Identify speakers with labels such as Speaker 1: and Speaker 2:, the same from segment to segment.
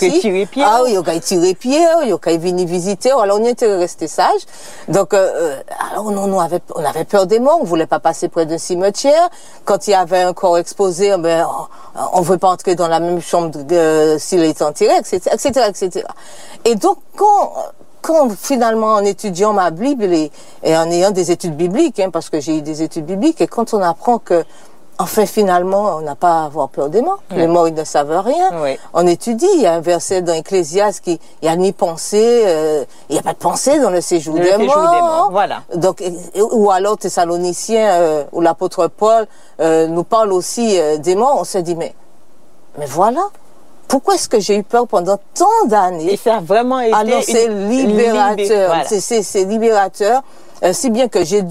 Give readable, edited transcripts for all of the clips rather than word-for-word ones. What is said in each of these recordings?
Speaker 1: tiré pied.
Speaker 2: Ah oui, il tiré pied, il venu visiter. Alors on était resté sage. Donc alors on avait peur des morts, on voulait pas passer près d'un cimetière. Quand il y avait un corps exposé, on veut pas entrer dans la même chambre s'il est enterré, etc., etc., etc. Et donc quand finalement en étudiant ma Bible et en ayant des études bibliques, parce que j'ai eu des études bibliques, et quand on apprend que enfin, finalement, on n'a pas à avoir peur des morts. Oui. Les morts, ils ne savent rien. Oui. On étudie, il y a un verset dans Ecclésiaste il n'y a ni pensée, il n'y a pas de pensée dans le séjour des morts.
Speaker 1: Voilà.
Speaker 2: Donc, ou alors Thessaloniciens, où l'apôtre Paul nous parle aussi des morts, on se dit, mais voilà. Pourquoi est-ce que j'ai eu peur pendant tant d'années?
Speaker 1: Et ça a vraiment été
Speaker 2: alors c'est libérateur.
Speaker 1: Voilà.
Speaker 2: C'est libérateur. Si bien que j'ai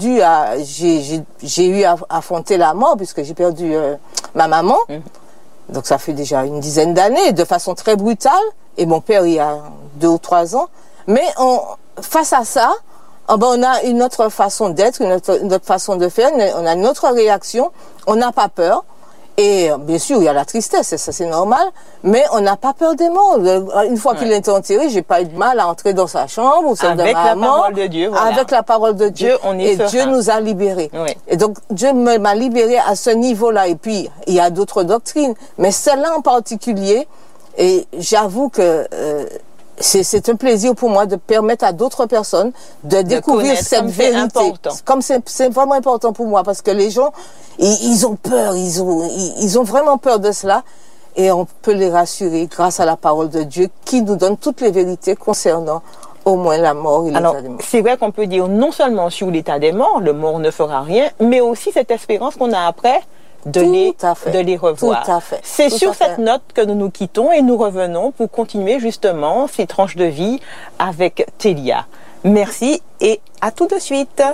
Speaker 2: eu à affronter la mort puisque j'ai perdu ma maman. Donc ça fait déjà une dizaine d'années, de façon très brutale. Et mon père il y a 2 ou 3 ans. Mais face à ça, on a une autre façon d'être, une autre façon de faire, on a une autre réaction. On n'a pas peur. Et bien sûr, il y a la tristesse, ça c'est normal, mais on n'a pas peur des morts. Une fois qu'il est enterré, j'ai pas eu de mal à entrer dans sa chambre ou celle de ma maman.
Speaker 1: Avec la parole de Dieu, voilà.
Speaker 2: Avec la parole de Dieu. Dieu nous a libérés. Oui. Et donc Dieu m'a libéré à ce niveau-là. Et puis il y a d'autres doctrines, mais celle-là en particulier. Et j'avoue que c'est un plaisir pour moi de permettre à d'autres personnes de découvrir cette vérité. Comme c'est vraiment important pour moi parce que les gens ils ont peur, ils ont vraiment peur de cela et on peut les rassurer grâce à la parole de Dieu qui nous donne toutes les vérités concernant au moins la mort et l'état des morts.
Speaker 1: C'est vrai qu'on peut dire non seulement sur l'état des morts, le mort ne fera rien, mais aussi cette espérance qu'on a après de les revoir. C'est sur cette note que nous nous quittons et nous revenons pour continuer justement ces tranches de vie avec Télia. Merci et à tout de suite.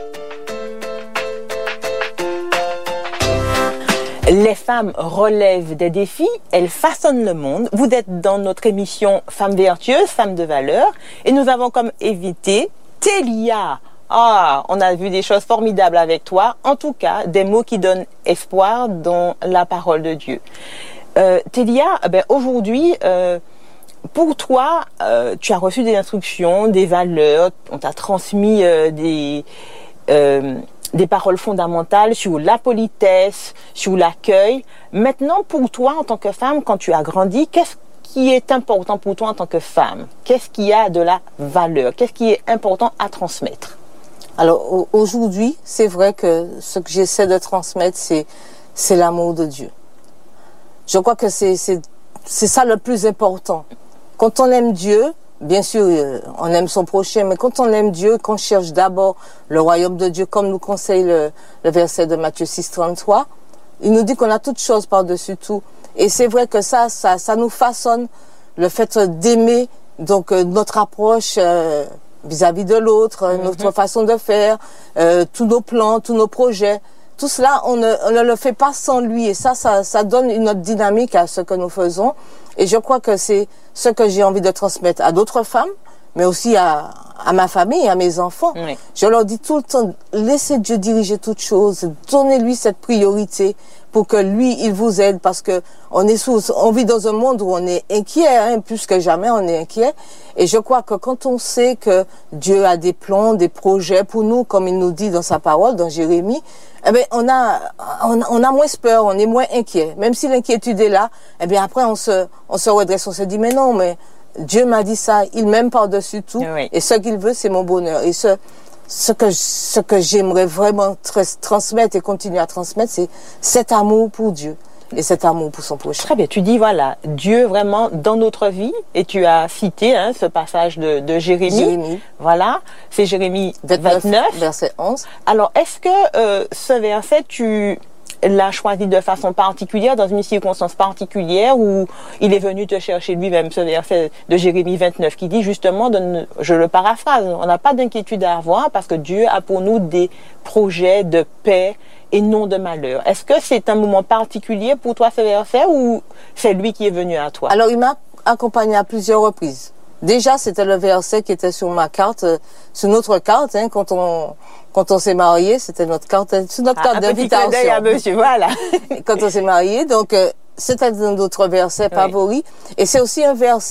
Speaker 1: Les femmes relèvent des défis, elles façonnent le monde. Vous êtes dans notre émission Femmes vertueuses, Femmes de valeur et nous avons comme invité Télia. Ah, on a vu des choses formidables avec toi. En tout cas, des mots qui donnent espoir dans la parole de Dieu. Télia, aujourd'hui, pour toi, tu as reçu des instructions, des valeurs, on t'a transmis des paroles fondamentales sur la politesse, sur l'accueil. Maintenant, pour toi, en tant que femme, quand tu as grandi, qu'est-ce qui est important pour toi en tant que femme? Qu'est-ce qui a de la valeur? Qu'est-ce qui est important à transmettre?
Speaker 2: Alors aujourd'hui, c'est vrai que ce que j'essaie de transmettre, c'est l'amour de Dieu. Je crois que c'est ça le plus important. Quand on aime Dieu, bien sûr, on aime son prochain, mais quand on aime Dieu, qu'on cherche d'abord le royaume de Dieu, comme nous conseille le verset de Matthieu 6,33, il nous dit qu'on a toutes choses par-dessus tout. Et c'est vrai que ça nous façonne le fait d'aimer, donc notre approche vis-à-vis de l'autre, notre façon de faire, tous nos plans, tous nos projets. Tout cela, on ne le fait pas sans lui. Et ça donne une autre dynamique à ce que nous faisons. Et je crois que c'est ce que j'ai envie de transmettre à d'autres femmes, mais aussi à ma famille, à mes enfants. Oui. Je leur dis tout le temps, laissez Dieu diriger toutes choses, donnez-lui cette priorité pour que lui, il vous aide, parce que on vit dans un monde où on est inquiet, plus que jamais on est inquiet. Et je crois que quand on sait que Dieu a des plans, des projets pour nous, comme il nous dit dans sa parole, dans Jérémie, on a moins peur, on est moins inquiet. Même si l'inquiétude est là, après on se redresse, on se dit, mais non, mais Dieu m'a dit ça, il m'aime par-dessus tout, oui. Et ce qu'il veut, c'est mon bonheur. Et ce que j'aimerais vraiment transmettre et continuer à transmettre, c'est cet amour pour Dieu et cet amour pour son prochain.
Speaker 1: Très bien, tu dis voilà, Dieu vraiment dans notre vie, et tu as cité ce passage de Jérémie. Voilà, c'est Jérémie 29,
Speaker 2: verset 11.
Speaker 1: Alors, est-ce que ce verset, tu l'a choisi de façon particulière, dans une circonstance particulière, où il est venu te chercher lui-même, ce verset de Jérémie 29 qui dit justement, je le paraphrase, on n'a pas d'inquiétude à avoir parce que Dieu a pour nous des projets de paix et non de malheur. Est-ce que c'est un moment particulier pour toi ce verset, ou c'est lui qui est venu à toi?
Speaker 2: Alors il m'a accompagné à plusieurs reprises. Déjà, c'était le verset qui était sur ma carte, sur notre carte, quand on s'est mariés, c'était notre carte, sur notre carte d'invitation.
Speaker 1: Un petit clin d'œil à monsieur, voilà.
Speaker 2: Quand on s'est mariés, donc c'était un autre verset favori, et c'est aussi un verset